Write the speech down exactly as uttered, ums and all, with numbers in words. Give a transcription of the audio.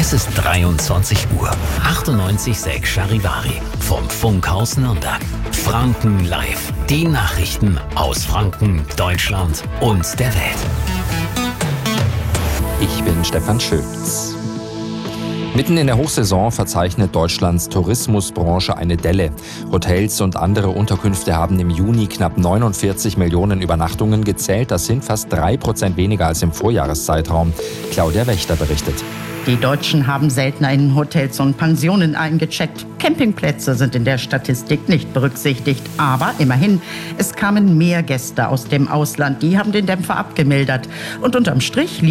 Es ist dreiundzwanzig Uhr. achtundneunzig Komma sechs Charivari vom Funkhaus Nürnberg. Franken live. Die Nachrichten aus Franken, Deutschland und der Welt. Ich bin Stefan Schütz. Mitten in der Hochsaison verzeichnet Deutschlands Tourismusbranche eine Delle. Hotels und andere Unterkünfte haben im Juni knapp neunundvierzig Millionen Übernachtungen gezählt. Das sind fast drei Prozent weniger als im Vorjahreszeitraum. Claudia Wächter berichtet. Die Deutschen haben seltener in Hotels und Pensionen eingecheckt. Campingplätze sind in der Statistik nicht berücksichtigt. Aber immerhin, es kamen mehr Gäste aus dem Ausland. Die haben den Dämpfer abgemildert. Und unterm Strich